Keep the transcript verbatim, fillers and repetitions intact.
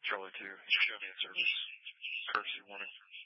Charlie two, show me a service. Courtesy warning.